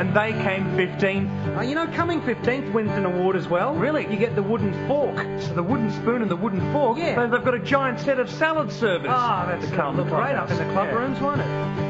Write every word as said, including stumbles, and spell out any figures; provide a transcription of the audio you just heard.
and they came fifteenth. Uh, you know, coming fifteenth wins an award as well. Really? You get the wooden fork. So the wooden spoon and the wooden fork. Yeah. They- They've got a giant set of salad servers. Ah, that's to going come to look great up in the club Yeah. rooms, won't it?